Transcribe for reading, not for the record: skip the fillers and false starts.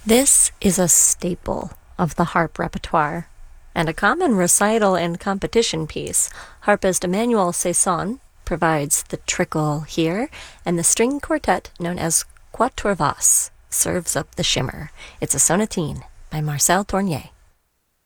This is a staple of the harp repertoire, and a common recital and competition piece. Harpist Emmanuel Saison provides the trickle here, and the string quartet, known as Quatuor Vos, serves up the shimmer. It's a sonatine by Marcel Tournier.